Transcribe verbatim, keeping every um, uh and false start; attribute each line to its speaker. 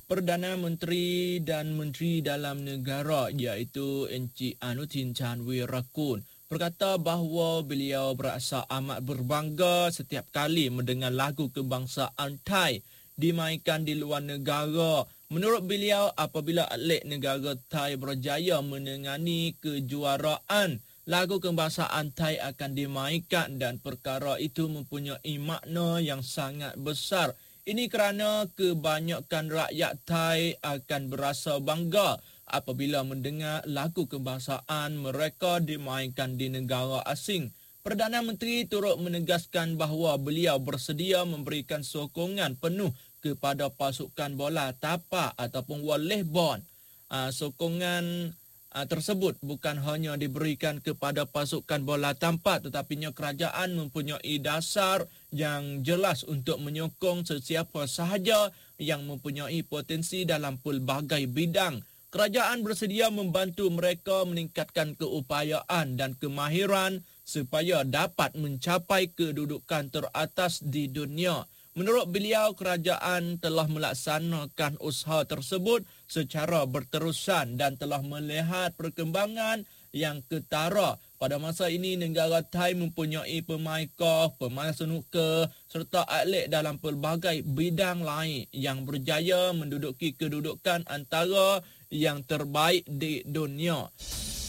Speaker 1: Perdana Menteri dan Menteri Dalam Negara iaitu Encik Anutin Chanwirakul berkata bahawa beliau berasa amat berbangga setiap kali mendengar lagu kebangsaan Thai dimainkan di luar negara. Menurut beliau, apabila atlet negara Thai berjaya menangani kejuaraan, lagu kebangsaan Thai akan dimainkan dan perkara itu mempunyai makna yang sangat besar. Ini kerana kebanyakan rakyat Thai akan berasa bangga apabila mendengar lagu kebangsaan mereka dimainkan di negara asing. Perdana Menteri turut menegaskan bahawa beliau bersedia memberikan sokongan penuh kepada pasukan bola tapak ataupun volleyball. Uh, sokongan uh, tersebut bukan hanya diberikan kepada pasukan bola tapak, tetapi kerajaan mempunyai dasar yang jelas untuk menyokong sesiapa sahaja yang mempunyai potensi dalam pelbagai bidang. Kerajaan bersedia membantu mereka meningkatkan keupayaan dan kemahiran supaya dapat mencapai kedudukan teratas di dunia. Menurut beliau, kerajaan telah melaksanakan usaha tersebut secara berterusan dan telah melihat perkembangan yang ketara. Pada masa ini, negara Thai mempunyai pemain golf, pemain snooker serta atlet dalam pelbagai bidang lain yang berjaya menduduki kedudukan antara yang terbaik di dunia.